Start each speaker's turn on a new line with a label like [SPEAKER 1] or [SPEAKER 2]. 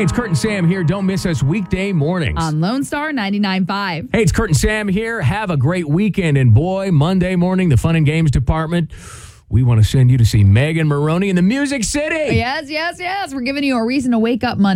[SPEAKER 1] Hey, it's Kurt and Sam here. Don't miss us weekday mornings.
[SPEAKER 2] On Lone Star 99.5.
[SPEAKER 1] Hey, it's Kurt and Sam here. Have a great weekend. And boy, Monday morning, the Fun and Games Department, we want to send you to see Megan Maroney in the Music City.
[SPEAKER 2] Yes. We're giving you a reason to wake up Monday.